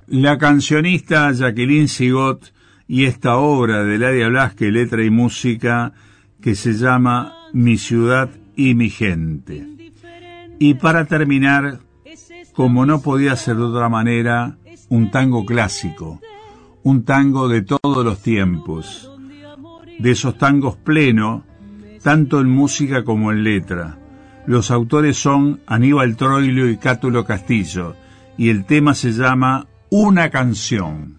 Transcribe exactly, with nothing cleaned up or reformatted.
La cancionista Jacqueline Sigot y esta obra de Eladia Blasque, letra y música, que se llama Mi ciudad y mi gente. Y para terminar, como no podía ser de otra manera, un tango clásico, un tango de todos los tiempos, de esos tangos pleno, tanto en música como en letra. Los autores son Aníbal Troilo y Cátulo Castillo, y el tema se llama Una canción.